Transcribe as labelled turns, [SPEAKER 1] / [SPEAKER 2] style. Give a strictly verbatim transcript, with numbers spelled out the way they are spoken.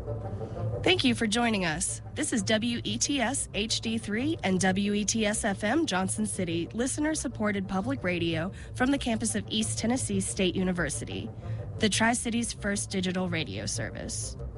[SPEAKER 1] Thank you for joining us. This is W E T S H D three and W E T S F M Johnson City, listener-supported public radio from the campus of East Tennessee State University, the Tri-City's first digital radio service.